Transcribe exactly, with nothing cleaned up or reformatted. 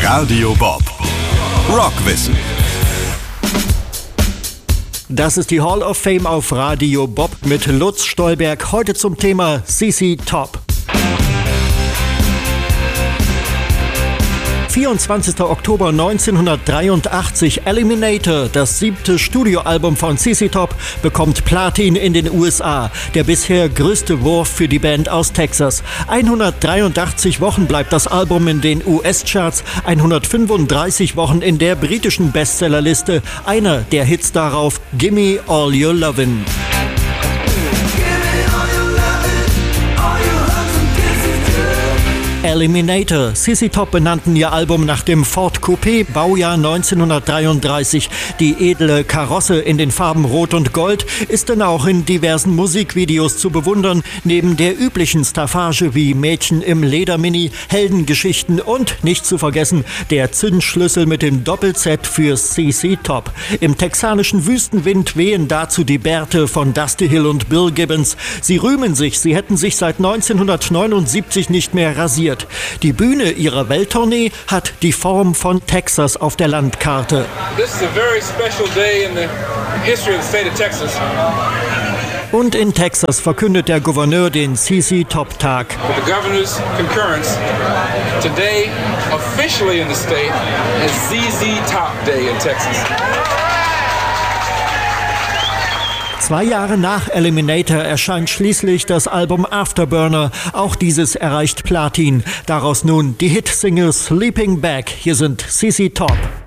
Radio Bob. Rockwissen. Das ist die Hall of Fame auf Radio Bob mit Lutz Stolberg. Heute zum Thema Z Z Top. vierundzwanzigster Oktober neunzehnhundertdreiundachtzig, Eliminator, das siebte Studioalbum von Z Z Top, bekommt Platin in den U S A. Der bisher größte Wurf für die Band aus Texas. hundertdreiundachtzig Wochen bleibt das Album in den U S-Charts, hundertfünfunddreißig Wochen in der britischen Bestsellerliste. Einer der Hits darauf, Gimme All Your Lovin'. Eliminator. Z Z Top benannten ihr Album nach dem Ford Coupé, Baujahr neunzehnhundertdreiunddreißig. Die edle Karosse in den Farben Rot und Gold ist dann auch in diversen Musikvideos zu bewundern, neben der üblichen Staffage wie Mädchen im Ledermini, Heldengeschichten und, nicht zu vergessen, der Zündschlüssel mit dem Doppel-Z für Z Z Top. Im texanischen Wüstenwind wehen dazu die Bärte von Dusty Hill und Bill Gibbons. Sie rühmen sich, sie hätten sich seit neunzehnhundertneunundsiebzig nicht mehr rasiert. Die Bühne ihrer Welttournee hat die Form von Texas auf der Landkarte. This is a very special day in the history of the state of Texas. Und in Texas verkündet der Gouverneur den Z Z Top Tag. With the governor's concurrence, today officially in the state is Z Z Top Day in Texas. Zwei Jahre nach Eliminator erscheint schließlich das Album Afterburner. Auch dieses erreicht Platin. Daraus nun die Hitsingle Sleeping Bag. Hier sind Z Z Top.